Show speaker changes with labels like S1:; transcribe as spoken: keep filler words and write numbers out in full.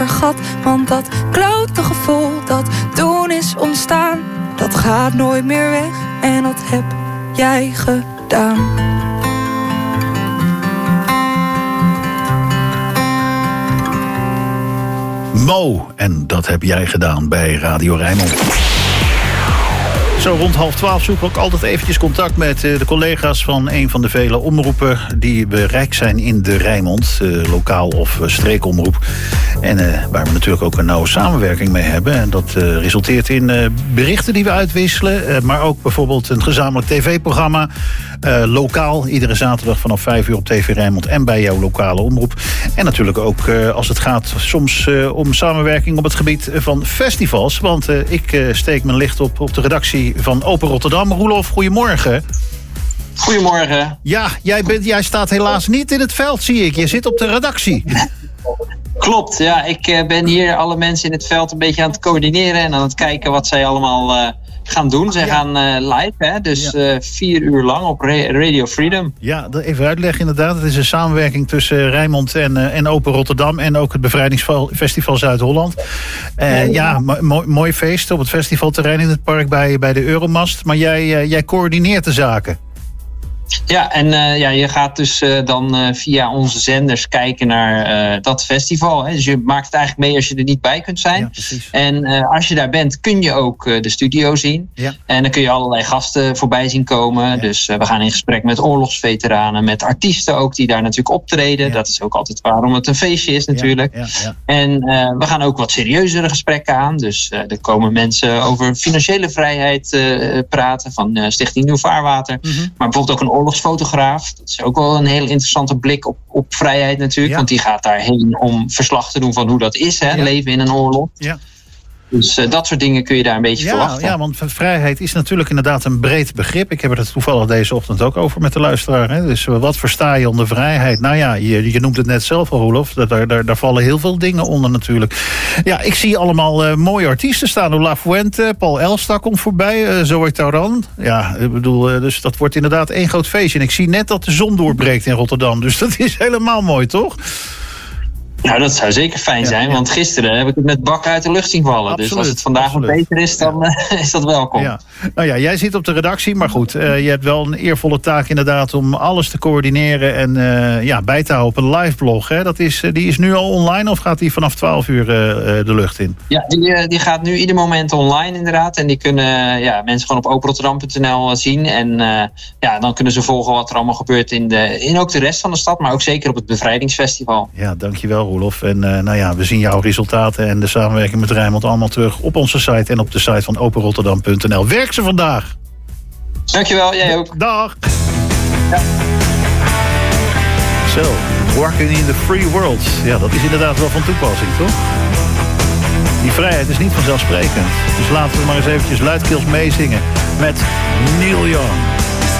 S1: vergat. Want dat klote gevoel dat toen is ontstaan, dat gaat nooit meer weg. En dat heb jij gedaan.
S2: Mo, en dat heb jij gedaan bij Radio Rijnmond. Zo rond half twaalf zoeken we ook altijd eventjes contact met de collega's van een van de vele omroepen die bereikt zijn in de Rijnmond, lokaal of streekomroep. En uh, waar we natuurlijk ook een nauwe samenwerking mee hebben. En dat uh, resulteert in uh, berichten die we uitwisselen, uh, maar ook bijvoorbeeld een gezamenlijk tv-programma, uh, lokaal, iedere zaterdag vanaf vijf uur op T V Rijnmond en bij jouw lokale omroep. En natuurlijk ook uh, als het gaat soms uh, om samenwerking op het gebied van festivals. Want uh, ik uh, steek mijn licht op op de redactie van Open Rotterdam. Roelof, goedemorgen.
S3: Goedemorgen.
S2: Ja, jij, bent, jij staat helaas niet in het veld, zie ik. Je zit op de redactie.
S3: Klopt, ja. Ik uh, ben hier alle mensen in het veld een beetje aan het coördineren en aan het kijken wat zij allemaal uh, gaan doen. Zij ja. gaan uh, live, hè, dus ja. uh, vier uur lang op Radio Freedom.
S2: Ja, even uitleggen inderdaad. Het is een samenwerking tussen Rijnmond en, uh, en Open Rotterdam en ook het Bevrijdingsfestival Zuid-Holland. Uh, ja, mo- mooi feest op het festivalterrein in het park bij, bij de Euromast. Maar jij, uh, jij coördineert de zaken.
S3: Ja, en uh, ja, je gaat dus uh, dan uh, via onze zenders kijken naar uh, dat festival. Hè. Dus je maakt het eigenlijk mee als je er niet bij kunt zijn.
S2: Ja,
S3: en uh, als je daar bent, kun je ook uh, de studio zien.
S2: Ja.
S3: En dan kun je allerlei gasten voorbij zien komen. Ja. Dus uh, we gaan in gesprek met oorlogsveteranen, met artiesten ook die daar natuurlijk optreden. Ja. Dat is ook altijd waarom het een feestje is natuurlijk. Ja, ja, ja. En uh, we gaan ook wat serieuzere gesprekken aan. Dus uh, er komen mensen over financiële vrijheid uh, praten van uh, Stichting Nieuw Vaarwater. Mm-hmm. Maar bijvoorbeeld ook een oorlogsfotograaf. Dat is ook wel een heel interessante blik op, op vrijheid natuurlijk. Ja. Want die gaat daarheen om verslag te doen van hoe dat is, hè, ja. leven in een oorlog.
S2: Ja.
S3: Dus uh, dat soort dingen kun je daar een beetje
S2: ja,
S3: verwachten.
S2: Ja, want vrijheid is natuurlijk inderdaad een breed begrip. Ik heb het toevallig deze ochtend ook over met de luisteraar. Hè. Dus wat versta je onder vrijheid? Nou ja, je, je noemt het net zelf al, Roelof. Daar, daar, daar vallen heel veel dingen onder natuurlijk. Ja, ik zie allemaal uh, mooie artiesten staan. La Fuente, Paul Elstak komt voorbij. Uh, Zoe Tauran. Ja, ik bedoel, uh, dus dat wordt inderdaad één groot feestje. En ik zie net dat de zon doorbreekt in Rotterdam. Dus dat is helemaal mooi, toch?
S3: Nou, dat zou zeker fijn zijn, ja, ja. want gisteren heb ik het met bakken uit de lucht zien vallen. Absoluut, dus als het vandaag wat beter is, dan ja. is dat welkom.
S2: Ja. Nou ja, jij zit op de redactie, maar goed, uh, je hebt wel een eervolle taak inderdaad om alles te coördineren en uh, ja, bij te houden op een live blog. Hè? Dat is, die is nu al online of gaat die vanaf twaalf uur uh, de lucht in?
S3: Ja, die, uh, die gaat nu ieder moment online inderdaad. En die kunnen uh, ja, mensen gewoon op open rotterdam punt n l zien. En uh, ja, dan kunnen ze volgen wat er allemaal gebeurt in, de, in ook de rest van de stad, maar ook zeker op het Bevrijdingsfestival. Ja,
S2: dankjewel Roelof. En uh, nou ja, we zien jouw resultaten en de samenwerking met Rijnmond allemaal terug op onze site en op de site van open rotterdam punt n l. Werk ze vandaag!
S3: Dankjewel, jij ook.
S2: Dag!
S3: Ja.
S2: Zo, working in the free world. Ja, dat is inderdaad wel van toepassing, toch? Die vrijheid is niet vanzelfsprekend. Dus laten we maar eens eventjes luidkeels meezingen met Neil Young.